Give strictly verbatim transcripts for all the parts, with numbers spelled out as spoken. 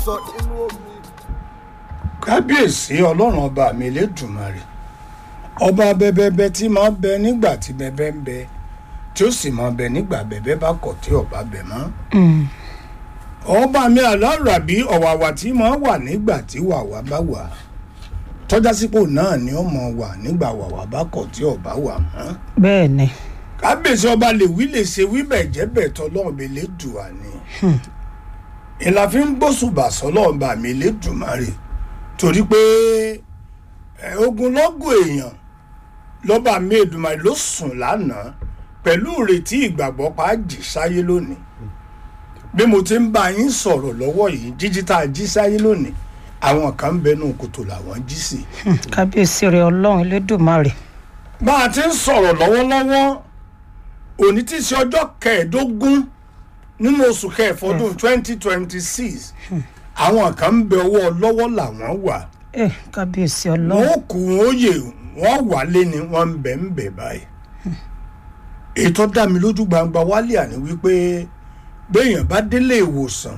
sọ nínú omi. kábíyèsí ọlọ́run ọba mi Elédùmarè ọba bẹbẹbẹ tí máa bẹ nígbà tí bẹbẹ ń bẹ tí ó sì máa bẹ nígbà bẹbẹ bá kọ̀ tí ọba bẹ mọ́. ọba mi alárabí ọ̀wàwà tí máa wà nígbà tí wàwà bá wà tọ́jásípò náà ni ó máa wà nígbà wàwà bá kọ̀ tí ọba wà mọ́. bẹ́ẹ̀ ni. kábíyèsí ọba lè wí lè ṣe wí bẹ̀ jẹ́ bẹ̀ tọ́lọ́run mi Elédùà ni. ìlà fi ń gbósùbà sọ́lọ́run bá mi Elédùmarè torí pé ogunlọ́gọ̀ èèyàn lọ́ba mi Èdùmàrè ló sùn lánàá pẹ̀lú ìrètí ìgbàgbọ́ pa á jí sáyé lónìí bí mo ti ń bá yín sọ̀rọ̀ lọ́wọ́ yìí jíjí tá a jí sáyé lónìí àwọn kan ń bẹnu kòtò làwọn jí sí. kábíyèsí rẹ ọlọ́run Elédùmarè. bá a ti ń sọ̀rọ̀ lọ́wọ́lọ́wọ́ òní tí í ṣe ọjọ́ kẹẹ̀ẹ́dógún nínú oṣù kẹfọdún twenty twenty six àwọn kan ń bẹ ọwọ́ lọ́wọ́ làwọn wà. ẹ kábíyèsí ọlọ́run. wọn kù wọn yè wọn wálé ni wọn ń bẹ ń bẹ báyìí. ètò dá mi lójú gbangba wálé àní wípé béèyàn bá délé ìwòsàn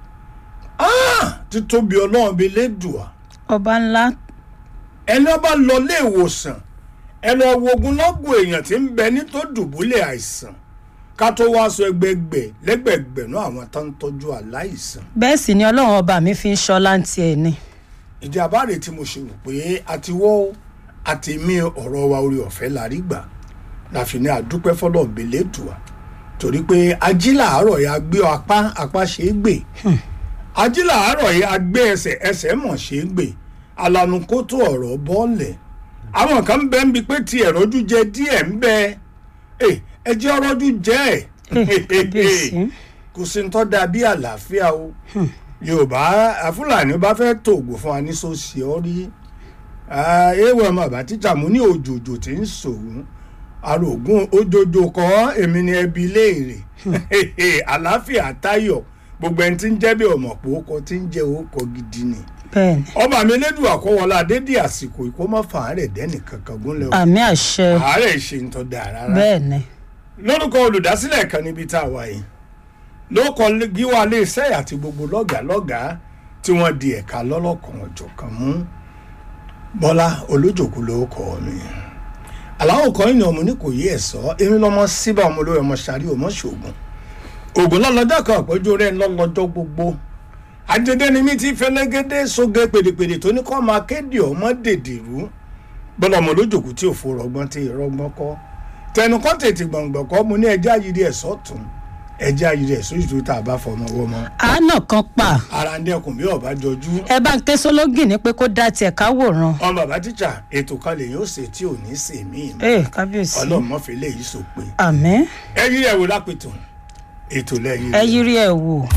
títóbi ọlọ́run bíi lẹ́dùá. ọba ńlá. ẹni ọba lọ lé ìwòsàn ẹni ọwọ́ ogunlọ́gọ̀ èèyàn tí ń bẹ ní tó dùbúlẹ̀ àìsàn ká tó wá sọ ẹgbẹgbẹ lẹ́gbẹ̀gbẹ̀nú àwọn tó ń tọ́jú aláìsàn. bẹ́ẹ̀ sì ni ọlọ́run ọba mi fi ń ṣọlá ń tiẹ̀ ni. ìdí àbáre tí mo ṣe rò pé àtiwọ́ àtẹ̀mí ọ̀rọ̀ wa orí ọ̀fẹ́ la rí gbà láfi ní àdúpẹ́ fọlọ́ Elédùà torí pé ají làárọ̀ yà gbé apá apá ṣe é gbé ají làárọ̀ yà gbé ẹsẹ̀ ẹsẹ̀ mọ̀ ṣe é gbé alanu kó tó ọ̀rọ̀ bọ́ọ̀lẹ̀ àwọn kan ń bẹ ń bi pé ti ẹ̀rọ́jú jẹ díẹ̀ ń bẹ ẹ jẹ́ ọrọ́jú jẹ́ ẹ̀ kò sí ní tọ́ da bí àlàáfíà o yorùbá fúlàní bá fẹ́ tòògùn fún wa ní sọ́ọ̀sì ọ́rí ewé ọmọ bàbá títà mú ní òjòjò tí ń sòun àrògùn òjòjò kọ́ èmi ni ẹbí léèrè àlàáfíà táyọ̀ gbogbo ẹni tí ń jẹ́ bí ọmọ pò ó kọ tí ń jẹ́ òkọ gidi ni ọba mi Elédùà àkọwọlá dédé àsìkò ìkómọ́fà àárẹ̀ dẹ́nì kankan gúnlẹ̀ o àmì àṣẹ àárẹ̀ ṣe ń tọ́ da rárá bẹ́ẹ̀ ni. lórúkọ olùdásílẹ̀ kan níbi tá a wà yìí lóòkọ gíwá ilé iṣẹ́ àti gbogbo lọ́gàálọ́gàá tí wọ́n di ẹ̀ka lọ́lọ́kan ọ̀jọ̀kan mú Bọ́lá Olójòkú lórúkọ mi aláwọ̀ kan ìnà ọmọ ní kò yí ẹ̀ sọ èmi lọ́mọ síbà ọmọ olóyè ọmọ sàrí ọmọ ṣògùn ògùn lọ́lọ́jọ́ kan ọ̀pẹ́jọ rẹ̀ lọ́lọ́jọ́ gbogbo àjẹdẹ ni mi ti fẹlẹ́gẹ́dẹ́ sóge pèdèpèdè tó ní kọ́ máa kéde ọmọ dèdèrú Bọ́lá ọmọ Olójòkú tí ò fò rọgbọ́n tí ìrọgbọ́n kọ́ tẹnu kọ́ tètè gbọ̀ngbọ̀n kọ́ mo ní ẹjẹ́ àyírí ẹ̀ sọ́tún ẹjẹ́ àyírí ẹ̀ sójú tó tá a bá fọmọ wọ́ mọ́. àánà kan pa. ara ń dẹkùn bí ọba jọjú. ẹ bá ń ké sólógì ní pé kó dá tiẹ̀ káwòrán. ọmọ bàbá tíjà ètò kan lè yóò ṣe tí ò ní ṣe mí. ẹ kábíyèsí ọlọ́mọfẹ́lẹ́ yìí sọ pé. àmín. ẹ yí ẹ̀ wò lápẹ̀tọ̀ ètò lẹ́yìn. ẹ yírí ẹ̀ wò.